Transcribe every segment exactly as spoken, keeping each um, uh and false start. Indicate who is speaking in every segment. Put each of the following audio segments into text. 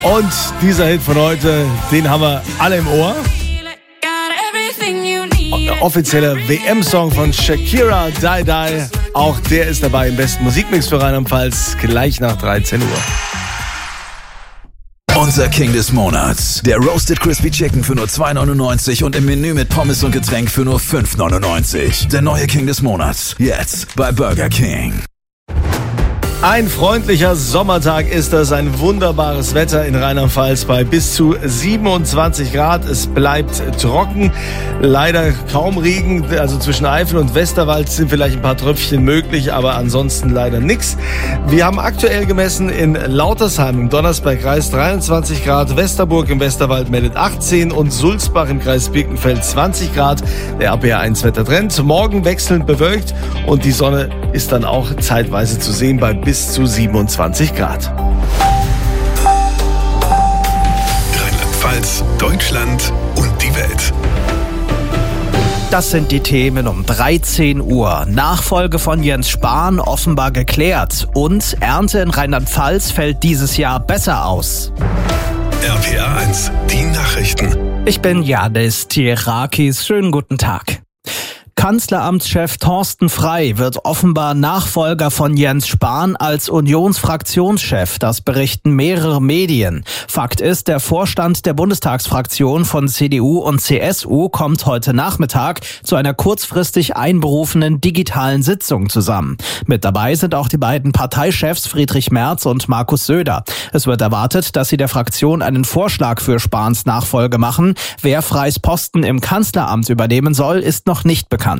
Speaker 1: Und dieser Hit von heute, den haben wir alle im Ohr. Offizieller W M-Song von Shakira, Die Die. Auch der ist dabei im besten Musikmix für Rheinland-Pfalz, gleich nach dreizehn Uhr.
Speaker 2: Unser King des Monats. Der Roasted Crispy Chicken für nur zwei neunundneunzig und im Menü mit Pommes und Getränk für nur fünf neunundneunzig. Der neue King des Monats. Jetzt bei Burger King.
Speaker 1: Ein freundlicher Sommertag ist das, ein wunderbares Wetter in Rheinland-Pfalz bei bis zu siebenundzwanzig Grad. Es bleibt trocken, leider kaum Regen, also zwischen Eifel und Westerwald sind vielleicht ein paar Tröpfchen möglich, aber ansonsten leider nichts. Wir haben aktuell gemessen in Lautersheim im Donnersbergkreis dreiundzwanzig Grad, Westerburg im Westerwald meldet achtzehn und Sulzbach im Kreis Birkenfeld zwanzig Grad. Der R P R eins Wettertrend. Morgen wechselnd bewölkt und die Sonne ist dann auch zeitweise zu sehen bei bis zu siebenundzwanzig Grad.
Speaker 3: Rheinland-Pfalz, Deutschland und die Welt.
Speaker 4: Das sind die Themen um dreizehn Uhr. Nachfolge von Jens Spahn offenbar geklärt. Und Ernte in Rheinland-Pfalz fällt dieses Jahr besser aus.
Speaker 3: R P R eins, die Nachrichten.
Speaker 4: Ich bin Janis Tierakis. Schönen guten Tag. Kanzleramtschef Thorsten Frey wird offenbar Nachfolger von Jens Spahn als Unionsfraktionschef. Das berichten mehrere Medien. Fakt ist, der Vorstand der Bundestagsfraktion von C D U und C S U kommt heute Nachmittag zu einer kurzfristig einberufenen digitalen Sitzung zusammen. Mit dabei sind auch die beiden Parteichefs Friedrich Merz und Markus Söder. Es wird erwartet, dass sie der Fraktion einen Vorschlag für Spahns Nachfolge machen. Wer Freys Posten im Kanzleramt übernehmen soll, ist noch nicht bekannt.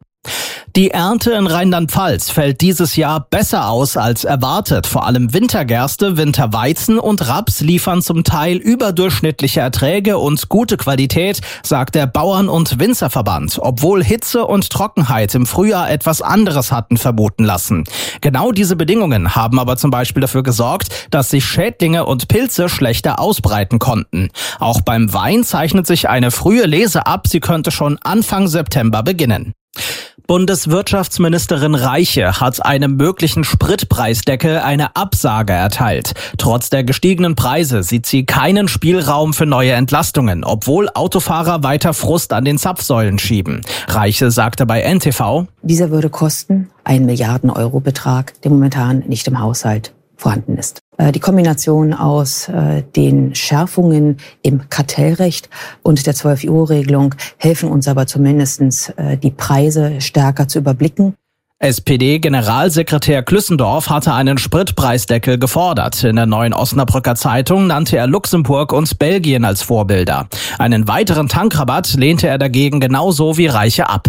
Speaker 4: Die Ernte in Rheinland-Pfalz fällt dieses Jahr besser aus als erwartet. Vor allem Wintergerste, Winterweizen und Raps liefern zum Teil überdurchschnittliche Erträge und gute Qualität, sagt der Bauern- und Winzerverband, obwohl Hitze und Trockenheit im Frühjahr etwas anderes hatten vermuten lassen. Genau diese Bedingungen haben aber zum Beispiel dafür gesorgt, dass sich Schädlinge und Pilze schlechter ausbreiten konnten. Auch beim Wein zeichnet sich eine frühe Lese ab, sie könnte schon Anfang September beginnen. Bundeswirtschaftsministerin Reiche hat einem möglichen Spritpreisdeckel eine Absage erteilt. Trotz der gestiegenen Preise sieht sie keinen Spielraum für neue Entlastungen, obwohl Autofahrer weiter Frust an den Zapfsäulen schieben. Reiche sagte bei N T V:
Speaker 5: Dieser würde kosten einen Milliarden-Euro-Betrag, der momentan nicht im Haushalt vorhanden ist. Die Kombination aus äh, den Schärfungen im Kartellrecht und der zwölf-Uhr-Regelung helfen uns aber zumindest, äh, die Preise stärker zu überblicken.
Speaker 4: S P D-Generalsekretär Klüssendorf hatte einen Spritpreisdeckel gefordert. In der Neuen Osnabrücker Zeitung nannte er Luxemburg und Belgien als Vorbilder. Einen weiteren Tankrabatt lehnte er dagegen genauso wie Reiche ab.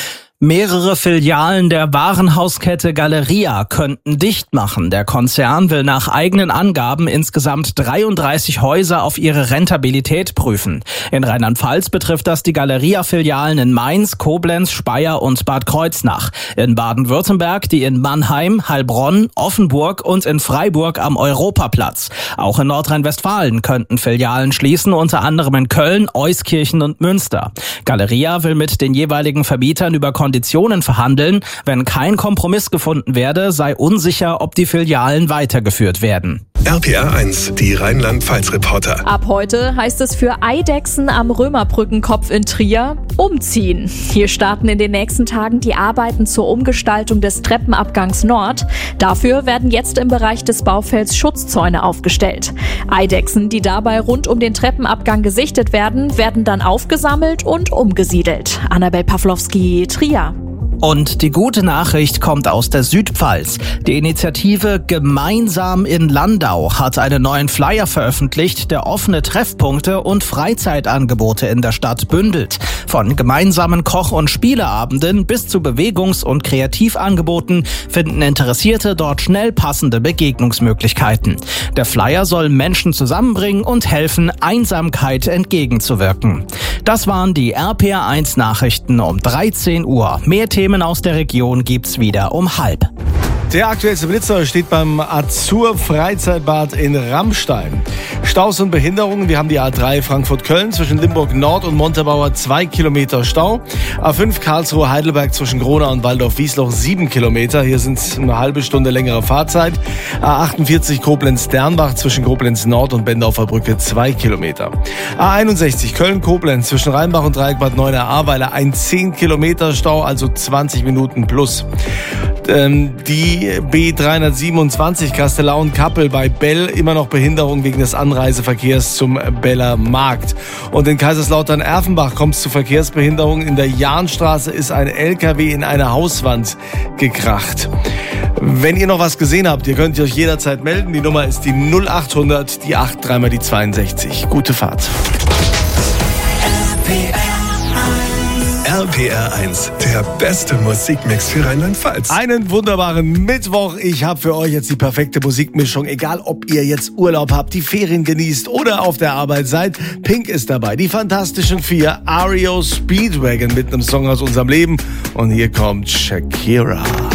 Speaker 4: Mehrere Filialen der Warenhauskette Galeria könnten dicht machen. Der Konzern will nach eigenen Angaben insgesamt dreiunddreißig Häuser auf ihre Rentabilität prüfen. In Rheinland-Pfalz betrifft das die Galeria-Filialen in Mainz, Koblenz, Speyer und Bad Kreuznach. In Baden-Württemberg die in Mannheim, Heilbronn, Offenburg und in Freiburg am Europaplatz. Auch in Nordrhein-Westfalen könnten Filialen schließen, unter anderem in Köln, Euskirchen und Münster. Galeria will mit den jeweiligen Vermietern über Konditionen verhandeln. Wenn kein Kompromiss gefunden werde, sei unsicher, ob die Filialen weitergeführt werden.
Speaker 3: R P R eins, die Rheinland-Pfalz-Reporter.
Speaker 6: Ab heute heißt es für Eidechsen am Römerbrückenkopf in Trier umziehen. Hier starten in den nächsten Tagen die Arbeiten zur Umgestaltung des Treppenabgangs Nord. Dafür werden jetzt im Bereich des Baufelds Schutzzäune aufgestellt. Eidechsen, die dabei rund um den Treppenabgang gesichtet werden, werden dann aufgesammelt und umgesiedelt. Annabel Pawlowski, Trier.
Speaker 4: Und die gute Nachricht kommt aus der Südpfalz. Die Initiative Gemeinsam in Landau hat einen neuen Flyer veröffentlicht, der offene Treffpunkte und Freizeitangebote in der Stadt bündelt. Von gemeinsamen Koch- und Spieleabenden bis zu Bewegungs- und Kreativangeboten finden Interessierte dort schnell passende Begegnungsmöglichkeiten. Der Flyer soll Menschen zusammenbringen und helfen, Einsamkeit entgegenzuwirken. Das waren die R P R eins Nachrichten um dreizehn Uhr. Mehr Themen aus der Region gibt's wieder um halb.
Speaker 1: Der aktuellste Blitzer steht beim Azur Freizeitbad in Rammstein. Staus und Behinderungen. Wir haben die A drei Frankfurt-Köln zwischen Limburg Nord und Montabaur zwei Kilometer Stau. A fünf Karlsruhe-Heidelberg zwischen Gronau und Waldorf-Wiesloch sieben Kilometer. Hier sind eine halbe Stunde längere Fahrzeit. A achtundvierzig Koblenz-Dernbach zwischen Koblenz Nord und Bendorfer Brücke zwei Kilometer. A einundsechzig Köln-Koblenz zwischen Rheinbach und Dreieckbad Neuenahr-Ahrweiler ein zehn Kilometer Stau, also zwanzig Minuten plus. Die B dreihundertsiebenundzwanzig Kastellaun-Kappel bei Bell, immer noch Behinderung wegen des Anreiseverkehrs zum Beller Markt. Und in Kaiserslautern-Erfenbach kommt es zu Verkehrsbehinderungen. In der Jahnstraße ist ein L K W in eine Hauswand gekracht. Wenn ihr noch was gesehen habt, ihr könnt euch jederzeit melden. Die Nummer ist die null achthundert, die acht, dreimal die zweiundsechzig. Gute Fahrt.
Speaker 3: R P R eins, der beste Musikmix für Rheinland-Pfalz.
Speaker 1: Einen wunderbaren Mittwoch. Ich habe für euch jetzt die perfekte Musikmischung. Egal, ob ihr jetzt Urlaub habt, die Ferien genießt oder auf der Arbeit seid. Pink ist dabei. Die Fantastischen Vier, R E O Speedwagon mit einem Song aus unserem Leben. Und hier kommt Shakira.